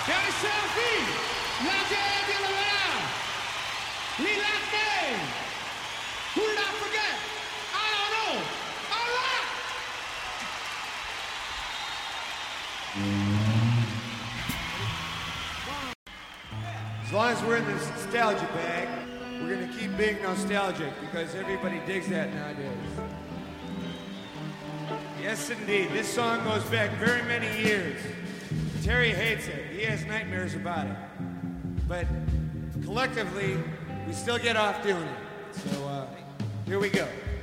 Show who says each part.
Speaker 1: Terry Selfie, la gente de la verdad, Lila Kay, who did I forget? I don't know. All right.
Speaker 2: As long as we're in the nostalgia bag, we're gonna keep being nostalgic because everybody digs that nowadays. Yes, indeed. This song goes back very many years. Terry hates it. He has nightmares about it. But collectively, we still get off doing it. So here we go.